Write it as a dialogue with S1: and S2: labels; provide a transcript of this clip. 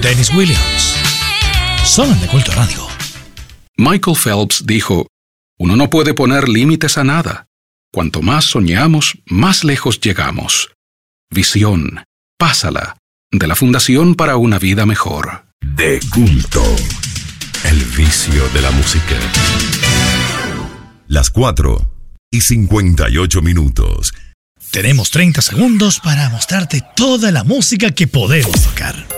S1: Dennis Williams. Solo en De Culto Radio.
S2: Michael Phelps dijo, uno no puede poner límites a nada. Cuanto más soñamos, más lejos llegamos. Visión, pásala, de la Fundación para una Vida Mejor.
S3: De Culto, el vicio de la música. Las 4:58.
S1: Tenemos 30 segundos para mostrarte toda la música que podemos tocar.